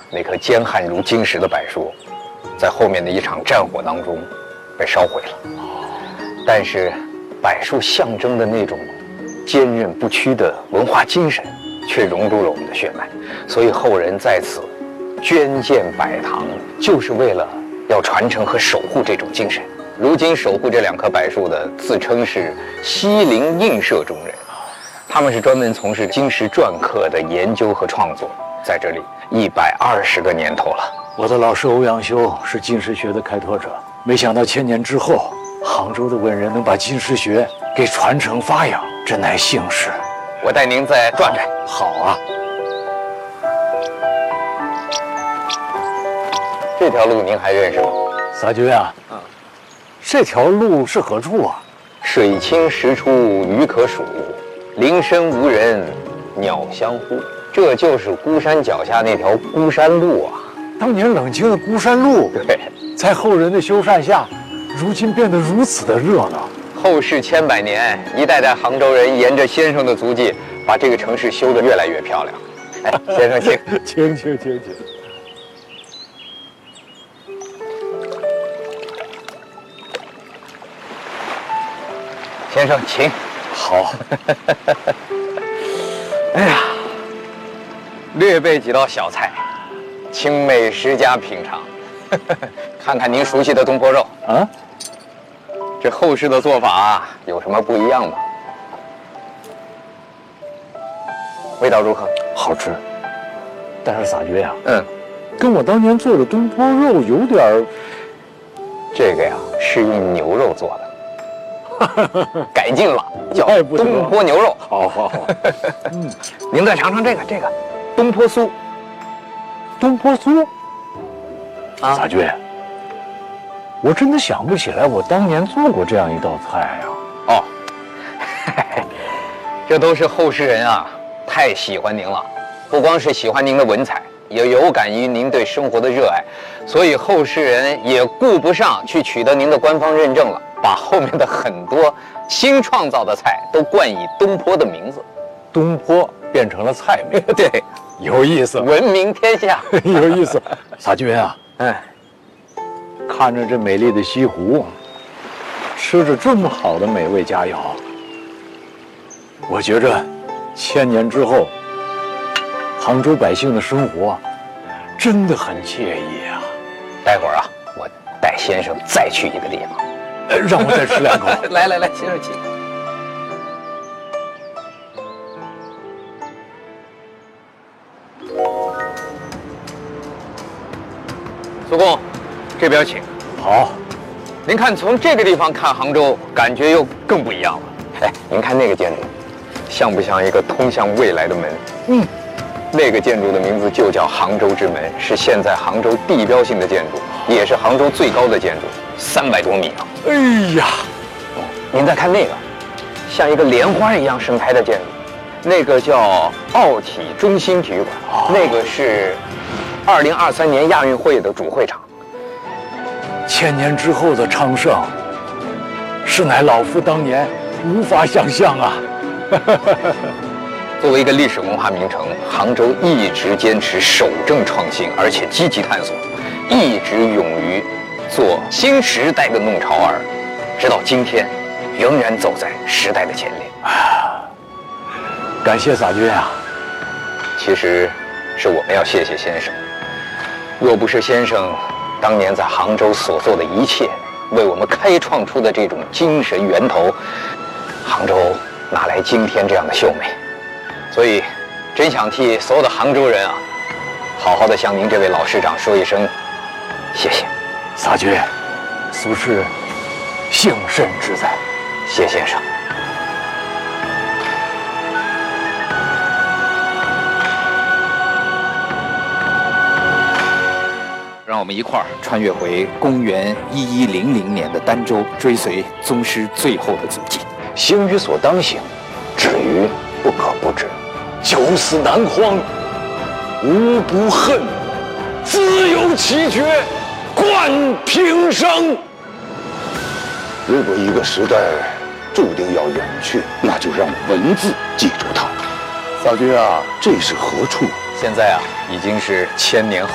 那棵坚悍如金石的柏树，在后面的一场战火当中被烧毁了。但是，柏树象征的那种坚韧不屈的文化精神，却融入了我们的血脉。所以后人在此捐建柏堂，就是为了要传承和守护这种精神。如今守护这2棵柏树的，自称是西泠印社中人，他们是专门从事金石篆刻的研究和创作，在这里120个年头了。 我的老师欧阳修是金石学的开拓者，没想到1000年之后，杭州的文人能把金石学给传承发扬，真乃幸事。 我带您再转转。 好啊。 这条路您还认识吗？ 撒军啊，这条路是何处啊？ 水清石出鱼可数，林深无人鸟相呼。这就是孤山脚下那条孤山路啊！ 当年冷清的孤山路， 对， 在后人的修缮下，如今变得如此的热闹。 后世千百年，一代代杭州人沿着先生的足迹，把这个城市修得越来越漂亮。哎，先生请， 请。 先生请。 好。 哎呀，略备几道小菜，请美食家品尝。看看您熟悉的东坡肉啊， 这后世的做法有什么不一样吗？味道如何？ 好吃。但是撒军呀， 跟我当年做的东坡肉有点儿。 这个呀是用牛肉做的，改进了，叫东坡牛肉。 好。 您再尝尝这个东坡酥。 东坡酥。 啊， 撒军，我真的想不起来我当年做过这样一道菜呀。 哦，这都是后世人啊，太喜欢您了，不光是喜欢您的文采，也有感于您对生活的热爱，所以后世人也顾不上去取得您的官方认证了，把后面的很多新创造的菜都冠以东坡的名字。 东坡变成了菜名。 对， 有意思， 闻名天下。 有意思。撒军啊，看着这美丽的西湖，吃着这么好的美味佳肴，我觉着1000年之后，杭州百姓的生活真的很惬意啊。 待会儿啊，我带先生再去一个地方， 让我再吃2口。 来，先生请。苏公，这边请。 好。 您看，从这个地方看杭州，感觉又更不一样了。哎，您看那个建筑，像不像一个通向未来的门？那个建筑的名字就叫杭州之门，是现在杭州地标性的建筑，也是杭州最高的建筑，300多米啊！ 哎呀， 您再看那个，像一个莲花一样盛开的建筑，那个叫奥体中心体育馆，那个是2023年亚运会的主会场。 1000年之后的昌盛，是乃老夫当年无法想象啊！ 作为一个历史文化名城，杭州一直坚持守正创新，而且积极探索，一直勇于做新时代的弄潮儿，直到今天，仍然走在时代的前列。 感谢撒军啊！ 其实，是我们要谢谢先生。若不是先生当年在杭州所做的一切，为我们开创出的这种精神源头，杭州哪来今天这样的秀美？所以，真想替所有的杭州人啊，好好的向您这位老师长说一声谢谢。 撒军，苏轼幸甚至在。 谢先生。让我们一块儿穿越回公元1100年的儋州，追随宗师最后的足迹。 行于所当行，止于不可不止。九死难匡，无不恨；自由奇绝，冠平生。 如果一个时代注定要远去，那就让文字记住它。 小军啊， 这是何处？ 现在啊，已经是1000年后。